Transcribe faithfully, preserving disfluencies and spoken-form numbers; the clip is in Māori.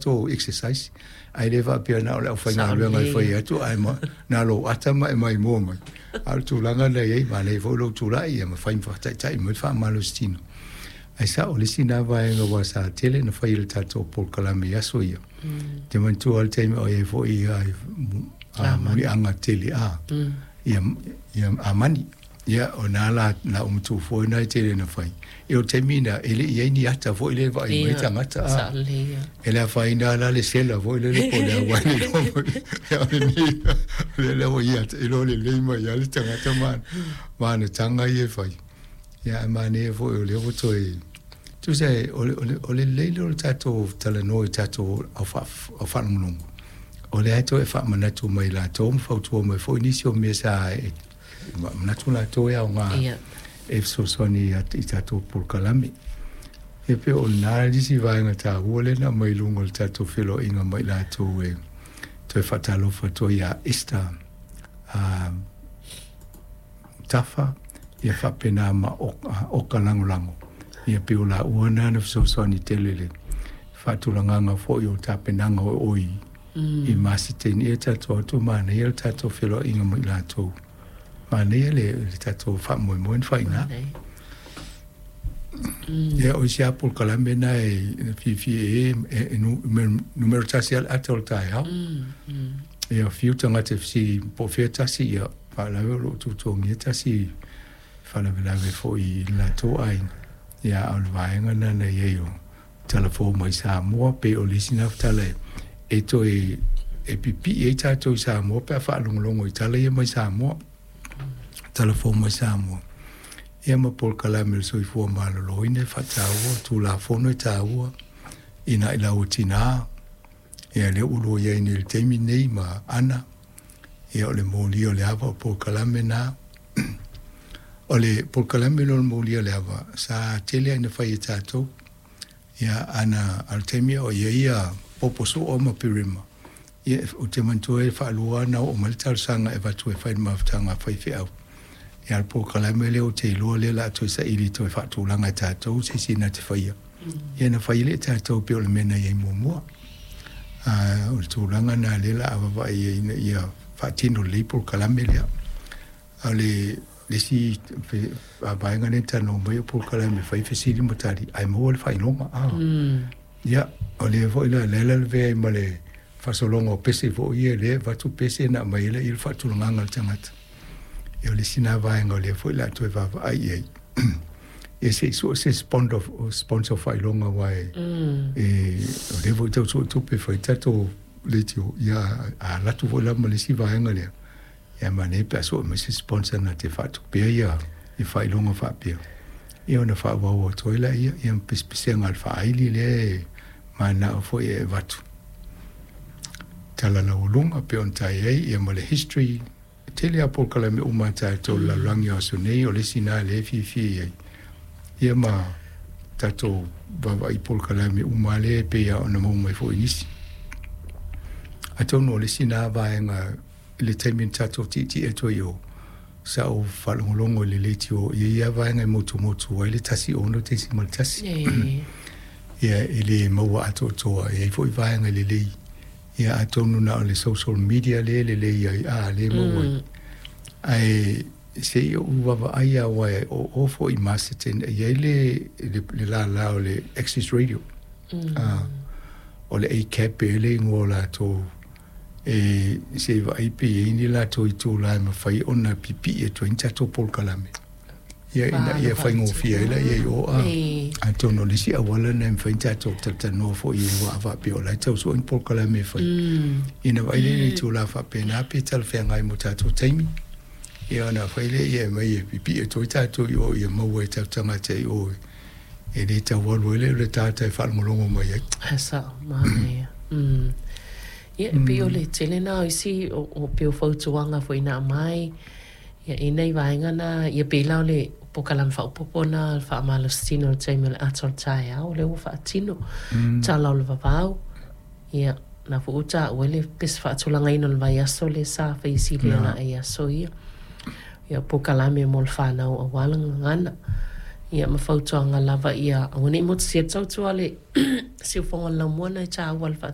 tato exercise ai le va pia na o fai na luanga fai atu ai ma na lo ata mai mai mo mai al tu langa le ai ma le vo lo tu lai ma fai fa tai tai mo fa malostino ai sa o le sina va nga wa sa tele na fai le tato por kalame ya so ia te man tu al te o e fo ia a mani anga tele a ia ia amani ia ona la la um tu fo na tele na fai e o te mina ele ia ni ata fo ele vai mai tangata a ele fai na la le sela fo ele le po le wa ni le le o ia e lo le le mai ya le tangata man man tanga ye fai ya mane fo le fo toi tu sai o o le le lo tato tala no tato of of anung o le ato e fa mana tu mai la to fo tu mai fo inisio me sa na tu la to ya nga e so soni at tato por kalami e pe o na di si vai nga ta o le na mai lungo le tato filo inga mai la to e to fa talo fo to ya esta a tafa ia fa pena ma o o kalango lango ia pe la uana na so so ni telele fa tu langa nga fo yo ta pena nga oi i masite ni eta to to mana ia ta to filo inga mo la to mana ia le ta to fa mo mo fa ina ia o sia por kalambe na e fi fi e numero tasial atol ta ya ia fiu tanga te si po feta si ia pa la lo tu to ngeta si fala vela ve foi la to ai ya al vaenga na na yo telefon mai sa mo pe o lisina tale e to e e pipi e ta to sa mo pe fa long long o tale mai sa mo telefon mai sa mo e mo por kala mel so i fo mal lo ine fa ta o tu la fono ta o ina ila utina e le ulo ye ni le termine ma ana e o le mo li o le ava por kala mena ole por kalambe no molia leva sa tele ina fai tato ya ana altemia o ia poposo o ma pirima ia o te manto e fa luana o maltal sanga e va tu e fai maftanga fai fe au ya por kalambe le o te lo le la to sa ili to fa tu langa tato se sina te fai ia na fai le tato pe o le mena ia mo mo a o tu langa na le la va ia ia fa tino le por kalambe le ale le si a vaenga ne tano mai por kala me fai fesili motari ai mo le fai longa ah ya o le vo la le le ve male fa so longo pese vo ie le va tu pese na mai le il fa tu longa ngal tangata e le sina vaenga le vo la tu va ai ai e se so se sponsor sponsor fai longa wai e o le vo tu tu pe fai tato le tio ya a la tu vo la male si vaenga le ya mane pe so me se sponsor na te fatu pe ya e fai longa fa pe e ona fa wa o toila ia e un pespisen al fa ili le mana fo e vatu tala la longa pe on tai e mo le history tele a por kala me uma ta to la langia so nei o le sina le fi fi e ma tato va va i por kala me uma le pe ya ona mo mai fo inisi atono le sina va nga le taimin tato titi e to yo sa o falongolongo le le tio ye ya va nga motu motu wa le tasi ono te si mal tasi ya ele mo ato to e foi va nga le le ya ato no na le social media le le le ya a le mo ai se yo va va ya wa o o fo i masiten ye le le la la le access radio ah o le a cap le ngola to e se vai pe ni la to to la ma fai ona pipi e to inta to por kalame ia ina ia fai ngo fia ila ia o a ato no le si awala na fai inta to ta no fo i wa va pe ola to so in por kalame fai ina vai le to la fa pe na pe tal fe ngai mo ta to taimi ia na fai le ia mai pipi e to ta to yo ia mo we ta tanga te o e le ta wo le le ta ta fa mo longo mai asa mai mm ia e pio le tele na isi o pio fautuanga fo ina mai ia e nei vaenga na ia pe lau le pokalan fa popona fa malostino taimel atol taia o le fa tino ta lau le vavau ia na fu uta o le pes fa tulanga ino le vai aso le sa fa isi le na ia so ia ia pokalame mol fa na o walanga ngana ia ma fautuanga lava ia ngone mo tsia tau tuale si fonga la mona cha wal fa